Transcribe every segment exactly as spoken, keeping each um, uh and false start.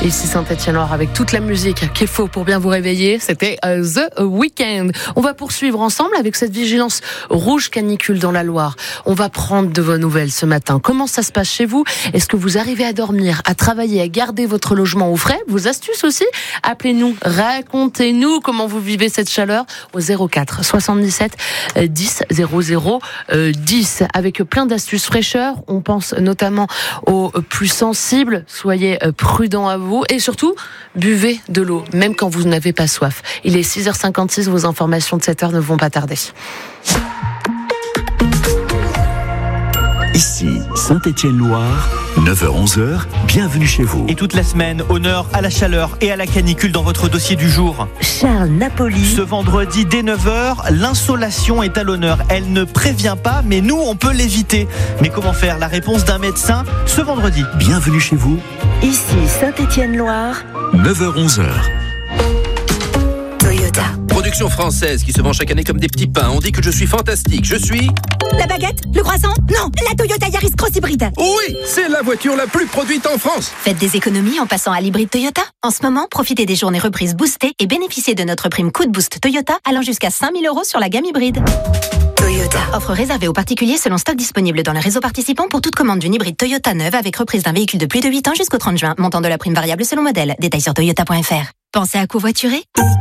Ici Saint-Étienne-Loire avec toute la musique qu'il faut pour bien vous réveiller. C'était uh, The Weeknd. On va poursuivre ensemble avec cette vigilance rouge canicule dans la Loire. On va prendre de vos nouvelles ce matin. Comment ça se passe chez vous? Est-ce que vous arrivez à dormir, à travailler, à garder votre logement au frais? Vos astuces aussi? Appelez-nous, racontez-nous comment vous vivez cette chaleur au zéro quatre soixante-dix-sept dix zéro zéro dix. Avec plein d'astuces fraîcheur. On pense notamment aux plus sensibles. Soyez prudents à vous et surtout, buvez de l'eau, même quand vous n'avez pas soif. Il est six heures cinquante-six, vos informations de cette heure ne vont pas tarder. Ici, Saint-Étienne-Loire, neuf heures onze, bienvenue chez vous. Et toute la semaine, honneur à la chaleur et à la canicule dans votre dossier du jour. Charles Napoli. Ce vendredi, dès neuf heures, l'insolation est à l'honneur. Elle ne prévient pas, mais nous, on peut l'éviter. Mais comment faire? La réponse d'un médecin ce vendredi. Bienvenue chez vous. Ici, Saint-Étienne-Loire, neuf heures onze. Toyota. Production française qui se vend chaque année comme des petits pains. On dit que je suis fantastique. Je suis... La baguette? Le croissant? Non, la Toyota Yaris Cross Hybride. Oui, c'est la voiture la plus produite en France. Faites des économies en passant à l'hybride Toyota. En ce moment, profitez des journées reprises boostées et bénéficiez de notre prime Coup de Boost Toyota allant jusqu'à cinq mille euros sur la gamme hybride. Toyota. Offre réservée aux particuliers selon stock disponible dans le réseau participant pour toute commande d'une hybride Toyota neuve avec reprise d'un véhicule de plus de huit ans jusqu'au trente juin. Montant de la prime variable selon modèle. Détails sur toyota point f r. Pensez à covoiturer?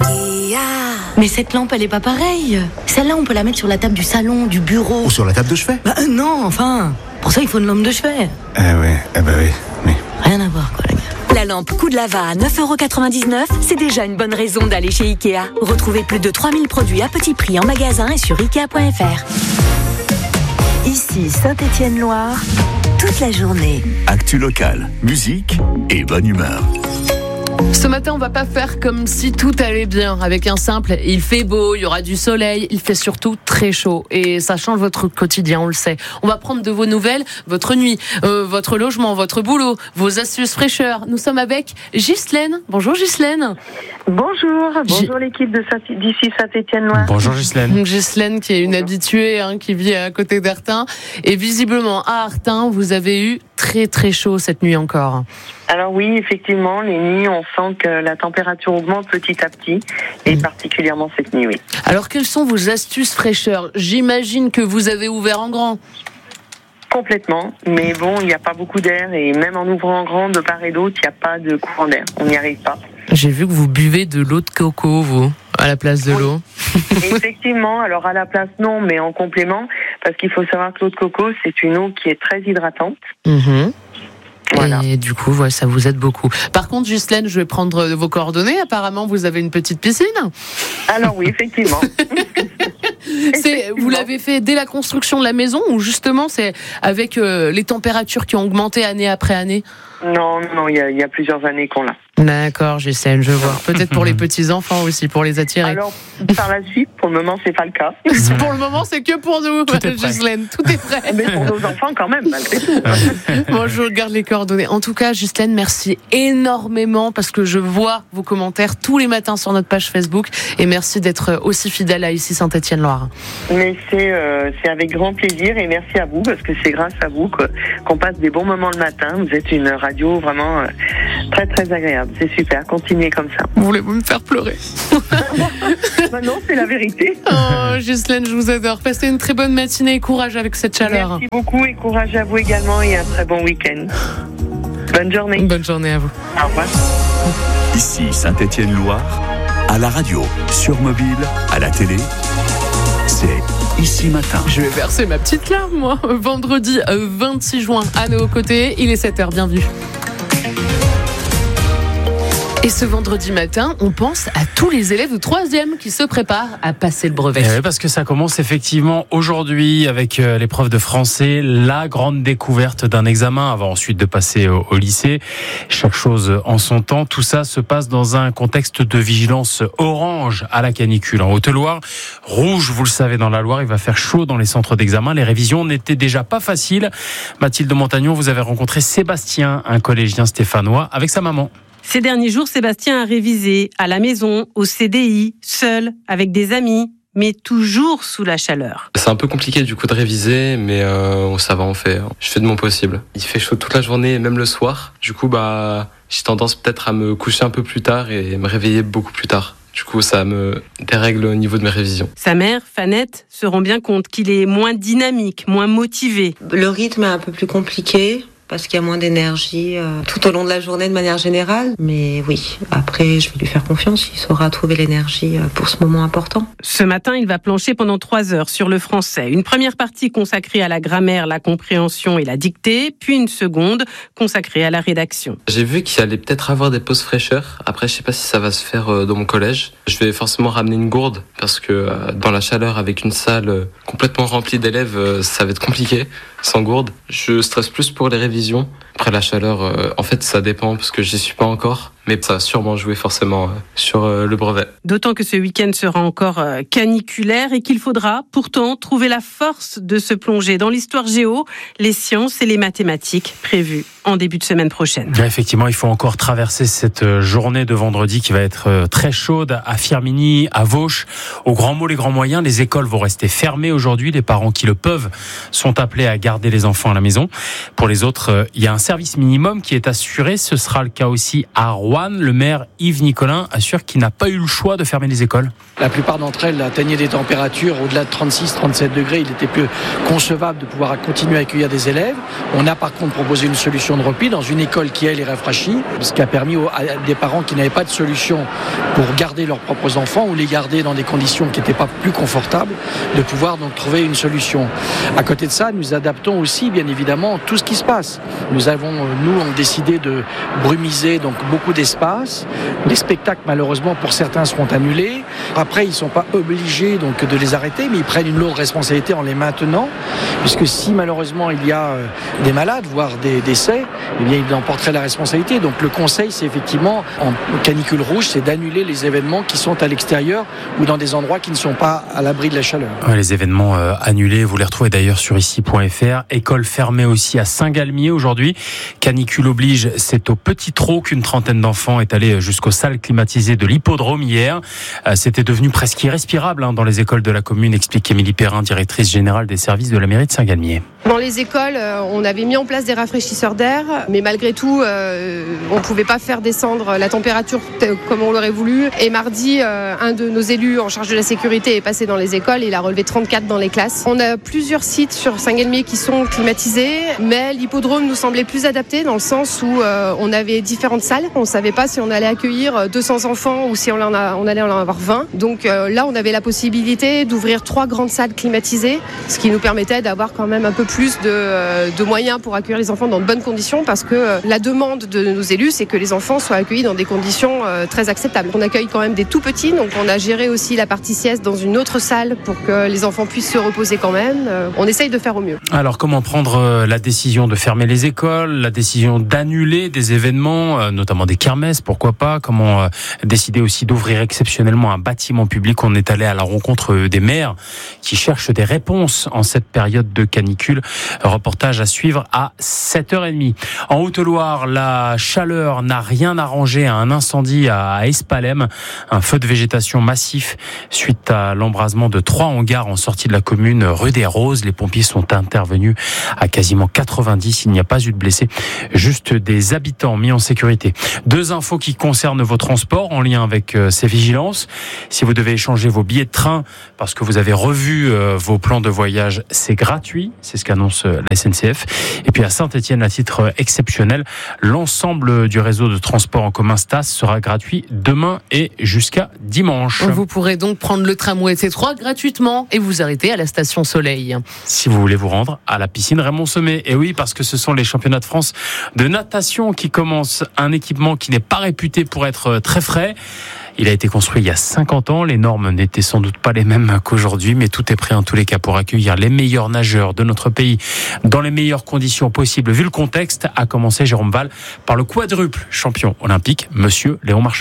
Mais cette lampe, elle est pas pareille. Celle-là, on peut la mettre sur la table du salon, du bureau. Ou sur la table de chevet. Bah euh, non, enfin. Pour ça, il faut une lampe de chevet. Eh oui, eh ben oui, oui. Rien à voir, quoi, les gars. La lampe Coup de Lava à neuf euros quatre-vingt-dix-neuf, c'est déjà une bonne raison d'aller chez Ikea. Retrouvez plus de trois mille produits à petit prix en magasin et sur ikea point f r. Ici, Saint-Étienne-Loire, toute la journée. Actu locale, musique et bonne humeur. Ce matin, on va pas faire comme si tout allait bien. Avec un simple, il fait beau, il y aura du soleil, il fait surtout très chaud. Et ça change votre quotidien, on le sait. On va prendre de vos nouvelles, votre nuit, euh, votre logement, votre boulot, vos astuces fraîcheur. Nous sommes avec Ghislaine. Bonjour Ghislaine. Bonjour, bonjour G... l'équipe de Saint- d'ici Saint-Étienne-Loire. Bonjour Ghislaine. Ghislaine qui est une habituée, hein, qui vit à côté d'Artin. Et visiblement, à Artin, vous avez eu très très chaud cette nuit encore. Alors oui, effectivement, les nuits, on sent que la température augmente petit à petit, et mmh. particulièrement cette nuit, oui. Alors, quelles sont vos astuces fraîcheur? J'imagine que vous avez ouvert en grand. Complètement, mais bon, il n'y a pas beaucoup d'air, et même en ouvrant en grand, de part et d'autre, il n'y a pas de courant d'air, on n'y arrive pas. J'ai vu que vous buvez de l'eau de coco, vous, à la place de oui. l'eau. Effectivement, alors à la place, non, mais en complément, parce qu'il faut savoir que l'eau de coco, c'est une eau qui est très hydratante. Mmh. Voilà. Et du coup, ouais, ça vous aide beaucoup. Par contre, Ghislaine, je vais prendre vos coordonnées. Apparemment, vous avez une petite piscine. Alors oui, effectivement. c'est, vous l'avez fait dès la construction de la maison ou justement c'est avec euh, les températures qui ont augmenté année après année? Non, non, il y a, il y a plusieurs années qu'on l'a. D'accord, j'essaie, je vois. Peut-être pour les petits-enfants aussi, pour les attirer. Alors, par la suite, pour le moment, c'est pas le cas. Pour le moment, c'est que pour nous, Ghislaine. Tout est prêt. Mais pour nos enfants, quand même, malgré tout. Bon, je regarde les coordonnées. En tout cas, Ghislaine, merci énormément parce que je vois vos commentaires tous les matins sur notre page Facebook. Et merci d'être aussi fidèle à ici Saint-Étienne-Loire. Mais c'est, euh, c'est avec grand plaisir et merci à vous parce que c'est grâce à vous que, qu'on passe des bons moments le matin. Vous êtes une radio vraiment euh, très, très agréable. C'est super, continuez comme ça. Voulez-vous me faire pleurer? Bah non, c'est la vérité. Oh, Ghislaine, je vous adore. Passez une très bonne matinée et courage avec cette chaleur. Merci beaucoup et courage à vous également et un très bon week-end. Bonne journée. Bonne journée à vous. Au revoir. Ici Saint-Étienne-Loire, à la radio, sur mobile, à la télé, c'est Ici Matin. Je vais verser ma petite larme, moi. Vendredi vingt-six juin, à nos côtés, il est sept heures, bienvenue. Et ce vendredi matin, on pense à tous les élèves de troisième qui se préparent à passer le brevet. Et oui, parce que ça commence effectivement aujourd'hui avec l'épreuve de français, la grande découverte d'un examen avant ensuite de passer au, au lycée. Chaque chose en son temps. Tout ça se passe dans un contexte de vigilance orange à la canicule. En Haute-Loire, rouge, vous le savez, dans la Loire, il va faire chaud dans les centres d'examen. Les révisions n'étaient déjà pas faciles. Mathilde Montagnon, vous avez rencontré Sébastien, un collégien stéphanois, avec sa maman. Ces derniers jours, Sébastien a révisé à la maison, au C D I, seul, avec des amis, mais toujours sous la chaleur. C'est un peu compliqué du coup de réviser, mais euh, ça va, on fait. Je fais de mon possible. Il fait chaud toute la journée, même le soir. Du coup, bah, j'ai tendance peut-être à me coucher un peu plus tard et me réveiller beaucoup plus tard. Du coup, ça me dérègle au niveau de mes révisions. Sa mère, Fanette, se rend bien compte qu'il est moins dynamique, moins motivé. Le rythme est un peu plus compliqué, parce qu'il y a moins d'énergie euh, tout au long de la journée de manière générale. Mais oui, après, je vais lui faire confiance. Il saura trouver l'énergie euh, pour ce moment important. Ce matin, il va plancher pendant trois heures sur le français. Une première partie consacrée à la grammaire, la compréhension et la dictée, puis une seconde consacrée à la rédaction. J'ai vu qu'il allait peut-être avoir des pauses fraîcheur. Après, je sais pas si ça va se faire euh, dans mon collège. Je vais forcément ramener une gourde, parce que euh, dans la chaleur, avec une salle euh, complètement remplie d'élèves, euh, ça va être compliqué sans gourde. Je stresse plus pour les révisions. Après la chaleur, euh, en fait ça dépend parce que j'y suis pas encore, mais ça va sûrement jouer forcément euh, sur euh, le brevet. D'autant que ce week-end sera encore euh, caniculaire et qu'il faudra pourtant trouver la force de se plonger dans l'histoire géo, les sciences et les mathématiques prévues en début de semaine prochaine. Effectivement, il faut encore traverser cette journée de vendredi qui va être très chaude à Firminy, à Vauche, au Grand Mot, les grands moyens. Les écoles vont rester fermées aujourd'hui. Les parents qui le peuvent sont appelés à garder les enfants à la maison. Pour les autres, il y a un service minimum qui est assuré. Ce sera le cas aussi à Roanne. Le maire Yves Nicolin assure qu'il n'a pas eu le choix de fermer les écoles. La plupart d'entre elles atteignaient des températures au-delà de trente-six à trente-sept degrés. Il était plus concevable de pouvoir continuer à accueillir des élèves. On a par contre proposé une solution de repli dans une école qui, elle, est rafraîchie, ce qui a permis à des parents qui n'avaient pas de solution pour garder leurs propres enfants ou les garder dans des conditions qui n'étaient pas plus confortables, de pouvoir donc trouver une solution. À côté de ça, nous adaptons aussi, bien évidemment, tout ce qui se passe. Nous avons, nous, on décidé de brumiser donc beaucoup d'espace. Les spectacles, malheureusement, pour certains, seront annulés. Après, ils ne sont pas obligés donc de les arrêter, mais ils prennent une lourde responsabilité en les maintenant, puisque si malheureusement il y a des malades, voire des décès, eh bien, il en porterait la responsabilité. Donc le conseil, c'est effectivement, en canicule rouge, c'est d'annuler les événements qui sont à l'extérieur ou dans des endroits qui ne sont pas à l'abri de la chaleur. Ouais, les événements euh, annulés, vous les retrouvez d'ailleurs sur ici point f r. École fermée aussi à Saint-Galmier aujourd'hui. Canicule oblige, c'est au Petit Trot qu'une trentaine d'enfants est allée jusqu'aux salles climatisées de l'hippodrome hier. Euh, c'était devenu presque irrespirable hein, dans les écoles de la commune, explique Émilie Perrin, directrice générale des services de la mairie de Saint-Galmier. Dans les écoles, on avait mis en place des rafraîchisseurs d'air, mais malgré tout, euh, on ne pouvait pas faire descendre la température comme on l'aurait voulu. Et mardi, euh, un de nos élus en charge de la sécurité est passé dans les écoles et il a relevé trente-quatre dans les classes. On a plusieurs sites sur Saint-Galmier qui sont climatisés, mais l'hippodrome nous semblait plus adapté dans le sens où euh, on avait différentes salles. On ne savait pas si on allait accueillir deux cents enfants ou si on, en a, on allait en avoir vingt. Donc euh, là, on avait la possibilité d'ouvrir trois grandes salles climatisées, ce qui nous permettait d'avoir quand même un peu plus de, de moyens pour accueillir les enfants dans de bonnes conditions, parce que la demande de nos élus, c'est que les enfants soient accueillis dans des conditions euh, très acceptables. On accueille quand même des tout petits, donc on a géré aussi la partie sieste dans une autre salle pour que les enfants puissent se reposer quand même. Euh, on essaye de faire au mieux. Alors comment prendre la décision de fermer les écoles, la décision d'annuler des événements, notamment des kermesses, pourquoi pas? Comment décider aussi d'ouvrir exceptionnellement un bâtiment public? On est allé à la rencontre des maires qui cherchent des réponses en cette période de canicule. Reportage à suivre à sept heures trente. En Haute-Loire, la chaleur n'a rien arrangé à un incendie à Espalem. Un feu de végétation massif suite à l'embrasement de trois hangars en sortie de la commune rue des Roses. Les pompiers sont intervenus à quasiment quatre-vingt-dix. Il n'y a pas eu de blessés, juste des habitants mis en sécurité. Deux infos qui concernent vos transports en lien avec ces vigilances. Si vous devez échanger vos billets de train parce que vous avez revu vos plans de voyage, c'est gratuit. C'est ce qu'annonce la S N C F. Et puis à Saint-Étienne, à titre exceptionnel, l'ensemble du réseau de transport en commun Stas sera gratuit demain et jusqu'à dimanche. Vous pourrez donc prendre le tramway T trois gratuitement et vous arrêter à la station Soleil. Si vous voulez vous rendre à la piscine Raymond Sommet. Et oui, parce que ce sont les championnats de France de natation qui commencent. Un équipement qui n'est pas réputé pour être très frais. Il a été construit il y a cinquante ans. Les normes n'étaient sans doute pas les mêmes qu'aujourd'hui, mais tout est prêt en tous les cas pour accueillir les meilleurs nageurs de notre pays dans les meilleures conditions possibles. Vu le contexte, a commencé Jérôme Val par le quadruple champion olympique, Monsieur Léon Marchand.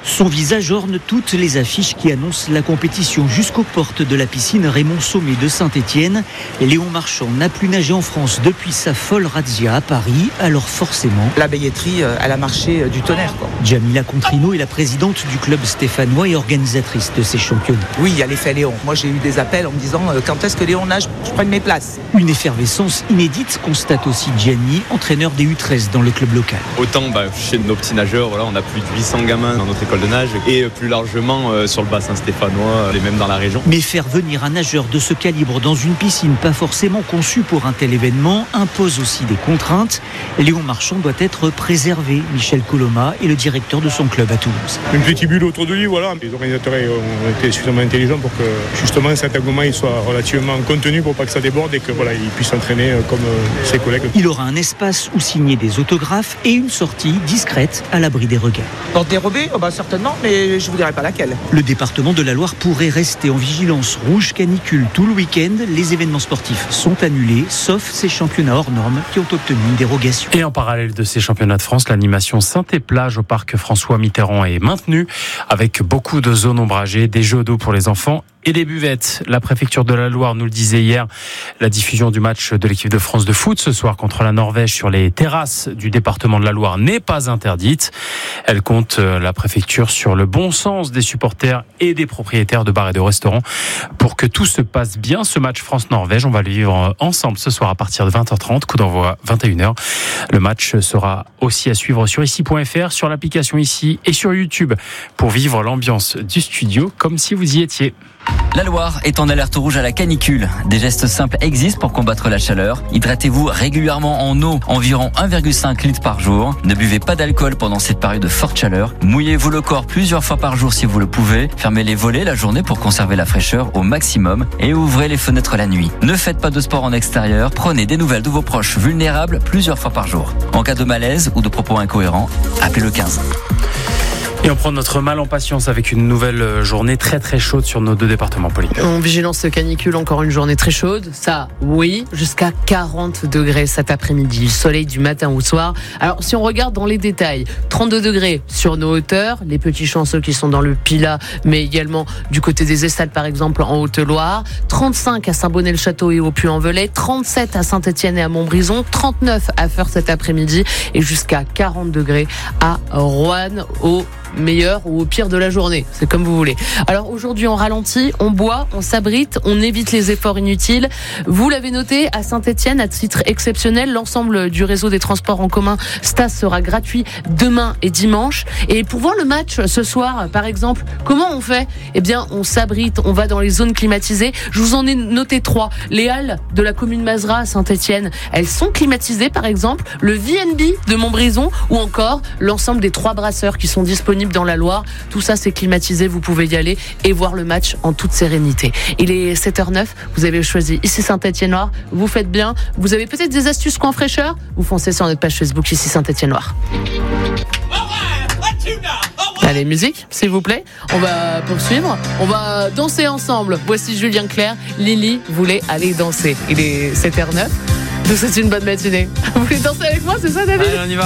Son visage orne toutes les affiches qui annoncent la compétition jusqu'aux portes de la piscine Raymond Sommet de Saint-Étienne. Léon Marchand n'a plus nagé en France depuis sa folle razzia à Paris, alors forcément... La billetterie, elle a marché du tonnerre, quoi. Jamila Contrino est la présidente du club stéphanois et organisatrice de ces championnats. Oui, il y a l'effet Léon. Moi, j'ai eu des appels en me disant euh, quand est-ce que Léon nage, je prenne mes places. Une effervescence inédite, constate aussi Gianni, entraîneur des U treize dans le club local. Autant bah, chez nos petits nageurs, voilà, on a plus de huit cents gamins dans notre école de nage et plus largement euh, sur le bassin stéphanois et même dans la région. Mais faire venir un nageur de ce calibre dans une piscine pas forcément conçue pour un tel événement impose aussi des contraintes. Léon Marchand doit être préservé. Michel Coloma est le directeur de son club à Toulouse. Une petite bulle autour de lui, voilà. Les organisateurs ont été suffisamment intelligents pour que justement cet engouement il soit relativement contenu pour pas que ça déborde et que voilà, il puisse s'entraîner comme ses collègues. Il aura un espace où signer des autographes et une sortie discrète à l'abri des regards. Porte dérobée, oh bah certainement, mais je vous dirai pas laquelle. Le département de la Loire pourrait rester en vigilance rouge canicule tout le week-end. Les événements sportifs sont annulés, sauf ces championnats hors normes qui ont obtenu une dérogation. Et en parallèle de ces championnats de France, l'animation Saint-et-Plage au parc François Mitterrand est maintenue avec beaucoup de zones ombragées, des jeux d'eau pour les enfants et des buvettes. La préfecture de la Loire nous le disait hier, la diffusion du match de l'équipe de France de foot ce soir contre la Norvège sur les terrasses du département de la Loire n'est pas interdite. Elle compte, la préfecture, sur le bon sens des supporters et des propriétaires de bars et de restaurants pour que tout se passe bien. Ce match France-Norvège, on va le vivre ensemble ce soir à partir de vingt heures trente, coup d'envoi vingt et une heures. Le match sera aussi à suivre sur ici point f r, sur l'application Ici et sur YouTube pour vivre l'ambiance du studio comme si vous y étiez. La Loire est en alerte rouge à la canicule. Des gestes simples existent pour combattre la chaleur. Hydratez-vous régulièrement en eau, environ un virgule cinq litres par jour. Ne buvez pas d'alcool pendant cette période de forte chaleur. Mouillez-vous le corps plusieurs fois par jour si vous le pouvez. Fermez les volets la journée pour conserver la fraîcheur au maximum et ouvrez les fenêtres la nuit. Ne faites pas de sport en extérieur. Prenez des nouvelles de vos proches vulnérables plusieurs fois par jour. En cas de malaise ou de propos incohérents, appelez le quinze. Et on prend notre mal en patience avec une nouvelle journée très très chaude sur nos deux départements, Pauline. En vigilance canicule, encore une journée très chaude. Ça, oui, jusqu'à quarante degrés cet après-midi. Le soleil du matin au soir. Alors, si on regarde dans les détails, trente-deux degrés sur nos hauteurs. Les petits chanceux qui sont dans le Pilat, mais également du côté des Estades, par exemple, en Haute-Loire. trente-cinq à Saint-Bonnet-le-Château et au Puy-en-Velay. trente-sept à Saint-Étienne et à Montbrison. trente-neuf à Feurs cet après-midi. Et jusqu'à quarante degrés à Roanne, au meilleur ou au pire de la journée, c'est comme vous voulez. Alors aujourd'hui on ralentit, on boit, on s'abrite, on évite les efforts inutiles. Vous l'avez noté, à Saint-Étienne, à titre exceptionnel, l'ensemble du réseau des transports en commun Stas sera gratuit demain et dimanche. Et pour voir le match ce soir, par exemple, comment on fait ? Eh bien, on s'abrite, on va dans les zones climatisées. Je vous en ai noté trois. Les halles de la commune Mazra à Saint-Étienne, elles sont climatisées, par exemple. Le V N B de Montbrison ou encore l'ensemble des trois brasseurs qui sont disponibles dans la Loire. Tout ça, c'est climatisé. Vous pouvez y aller et voir le match en toute sérénité. Il est sept heures zéro neuf. Vous avez choisi ici Saint-Étienne-Loire. Vous faites bien. Vous avez peut-être des astuces coin fraîcheur. Vous foncez sur notre page Facebook ici Saint-Étienne-Loire. Allez, musique, s'il vous plaît. On va poursuivre. On va danser ensemble. Voici Julien Clerc. Lily voulait aller danser. Il est sept heures zéro neuf. Donc c'est une bonne matinée. Vous voulez danser avec moi, c'est ça, David ? Allez, on y va.